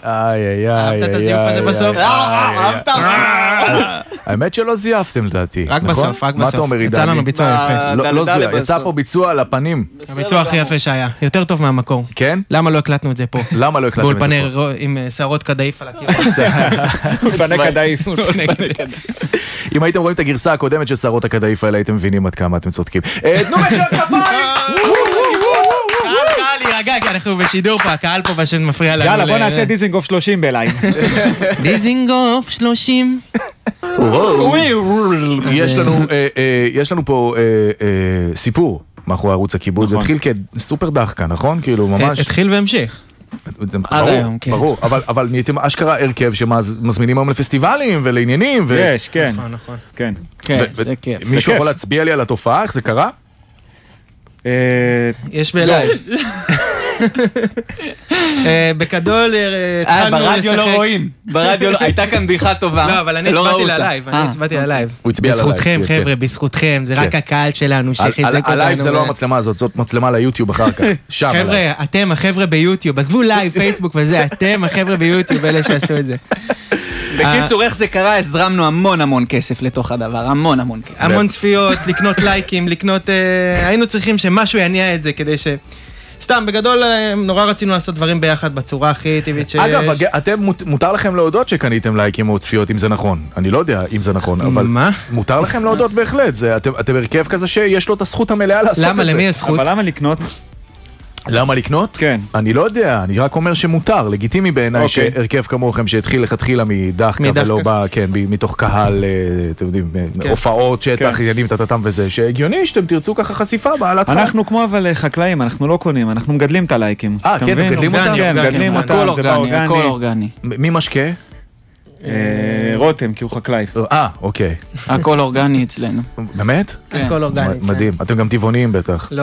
אהבת את הזיוף הזה בסוף? אהבת? האמת שלא זייפתם לדעתי. רק בסוף, רק מה אתה בסוף. אומר, יצא לנו ביצוע יפה. לא זייף, יצא פה ביצוע על הפנים. הביצוע הכי יפה שהיה. יותר טוב מהמקור. כן? למה לא הקלטנו את זה פה? למה לא הקלטתם את זה פה? באולפני עם שערות קדאיף על הקיר. אולפני קדאיף. אם הייתם רואים את הגרסה הקודמת של שערות הקדאיף האלה, הייתם מבינים עד כמה אתם צודקים. תנו מחיאות כפיים! קהל להירגע, כי אנחנו בשידור פה, הקהל פה פשוט מפריע לנו. יאללה, בוא נעשה דיזינגוף 30 בלייב. דיזינגוף 30. יש לנו פה סיפור מאחורי ערוץ הכיבוד. זה התחיל כסופר דחקה, נכון? כאילו ממש... התחיל והמשיך. ברור, אבל נהייתם אשכרה הרכב שמזמינים היום לפסטיבלים ולעניינים. יש, כן. נכון. כן. כן, זה כיף. מישהו יכול להצביע לי על התופעה? איך זה קרה? יש בלייב. בגדול התחלנו לשחק. ברדיו לא רואים. ברדיו לא, הייתה כאן בדיחה טובה. לא, אבל אני הצבעתי ללייב. הוא הצביע ללייב. בזכותכם, חבר'ה, בזכותכם. זה רק הקהל שלנו שחיזק אותנו. הלייב זה לא המצלמה הזאת, זאת מצלמה ליוטיוב אחר כך. חבר'ה, אתם החבר'ה ביוטיוב. עזבו לייב, פייסבוק וזה. אתם החבר'ה ביוטיוב, אלה שעשו את זה. בקיצור, איך זה קרה? הזרמנו המון כסף לתוך הדבר, המון כסף. המון צפיות, לקנות לייקים, לקנות... היינו צריכים שמשהו יניע את זה כדי ש... סתם, בגדול, נורא רצינו לעשות דברים ביחד בצורה הכי טבעית שיש. אגב, מותר לכם להודות שקניתם לייקים או צפיות, אם זה נכון. אני לא יודע אם זה נכון, אבל... מה? מותר לכם להודות בהחלט. אתם הרכב כזה שיש לו את הזכות המלאה לעשות את זה. למה? למי יש זכות? אבל למה לקנות? למה לקנות? כן. אני לא יודע, אני רק אומר שמותר, לגיטימי בעיניי שהרכב כמוכם שהתחיל לכתחילה מדחקה ולא בא, כן, מתוך קהל, אתם יודעים, הופעות, שטח, עניינים, תתתם וזה, שהגיוני שאתם תרצו ככה חשיפה בעלת חיים. אנחנו כמו אבל חקלאים, אנחנו לא קונים, אנחנו מגדלים את הלייקים. כן, מגדלים אותם? כן, מגדלים אותם, זה בא אורגני. הכל אורגני. מי משקה? רותם, כי הוא חקלאי. אוקיי. הכל אורגני אצלנו. באמת? הכל אורגני. מדהים. אתם גם טבעוניים בטח.